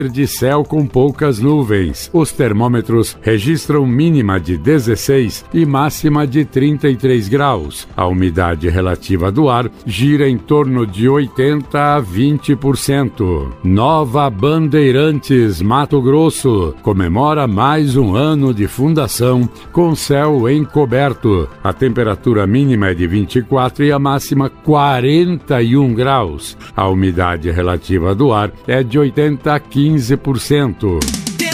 de céu com poucas nuvens. Os termômetros registram mínima de 16 e máxima de 33 graus. A umidade relativa do ar gira em torno de 80 a 20%. Nova Bandeirantes, Mato Grosso, comemora mais um ano de fundação com céu encoberto. A temperatura mínima é de 24 e a máxima 41 graus. A umidade relativa do ar é de 80 a 15%.